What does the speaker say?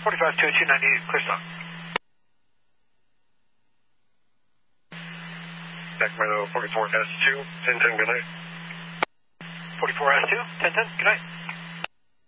45-228, clear stop. Sacramento 44S2, 1010, good night. 44S2, 1010, good night.